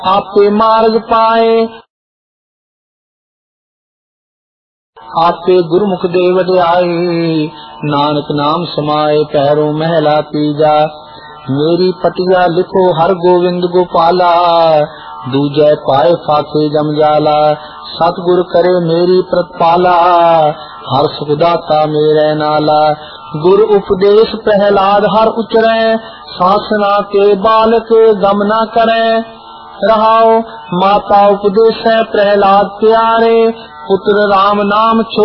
आपे मार्ग पाए। आपे गुरुमुख दे वड्याई, नानक नाम समाए पैरों महला तीजा। मेरी पटिया लिखो हर गोविंद गोपाला, दूजै पाए फाके जम जाला। सतगुर करे मेरी प्रतिपाला, हर सुखदाता मेरे नाला। गुर उपदेश प्रहलाद हर उचरै, सासना के बालक गम न करै। रहाओ माता उपदेश प्रहलाद प्यारे, पुत्र राम नाम